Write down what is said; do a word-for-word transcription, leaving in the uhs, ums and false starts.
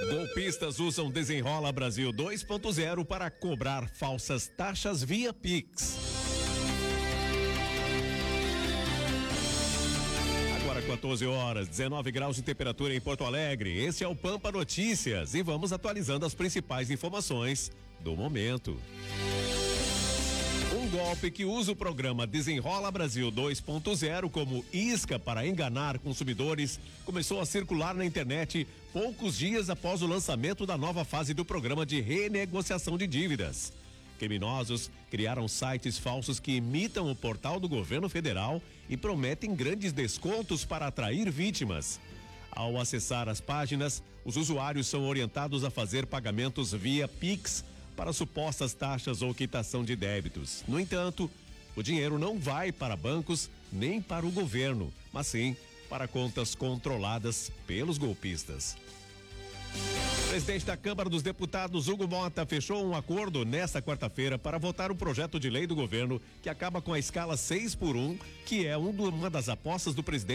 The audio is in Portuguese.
Golpistas usam Desenrola Brasil dois ponto zero para cobrar falsas taxas via Pix. Agora quatorze horas, dezenove graus de temperatura em Porto Alegre. Esse é o Pampa Notícias e vamos atualizando as principais informações do momento. Um golpe que usa o programa Desenrola Brasil dois ponto zero como isca para enganar consumidores começou a circular na internet poucos dias após o lançamento da nova fase do programa de renegociação de dívidas. Criminosos criaram sites falsos que imitam o portal do governo federal e prometem grandes descontos para atrair vítimas. Ao acessar as páginas, os usuários são orientados a fazer pagamentos via Pix para supostas taxas ou quitação de débitos. No entanto, o dinheiro não vai para bancos nem para o governo, mas sim para contas controladas pelos golpistas. O presidente da Câmara dos Deputados, Hugo Mota, fechou um acordo nesta quarta-feira para votar um projeto de lei do governo que acaba com a escala seis por um, que é um do, uma das apostas do presidente